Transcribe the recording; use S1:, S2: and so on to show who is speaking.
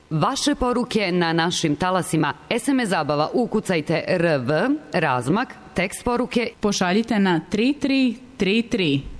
S1: Vaše poruke na našim talasima SMS zabava ukucajte RV, razmak, tekst poruke
S2: pošaljite na 3333.